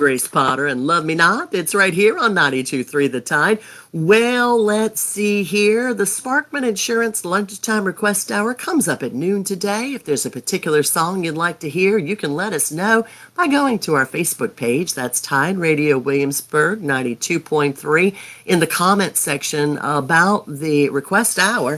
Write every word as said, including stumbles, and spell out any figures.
Grace Potter and Love Me Not. It's right here on ninety-two point three The Tide. Well, let's see here. The Sparkman Insurance Lunchtime Request Hour comes up at noon today. If there's a particular song you'd like to hear, you can let us know by going to our Facebook page. That's Tide Radio Williamsburg ninety-two point three. In the comment section about the request hour,